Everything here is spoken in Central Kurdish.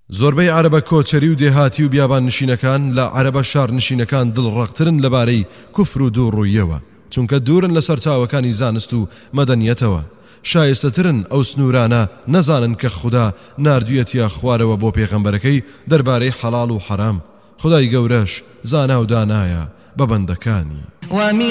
زۆربەی عەرەبە کۆچەری و دێهاتی و بیابان نشینەکان لە عەرەبە شار نشینەکان دڵڕەقترن لەبارەی کوفر و دووڕوویەوە، چونکە دوورن لە سەرچاوەکانی زانست و مەدەنیەتەوە. شایستەترن ئەو سنوورانە نەزانن کە خوددا ناردوویەتیە خوارەوە بۆ پێغەمبەرەکەی دەربارەی حەڵاڵ و حەرام. خودای گەورەش زانا و دانایە بە بەندەکانی.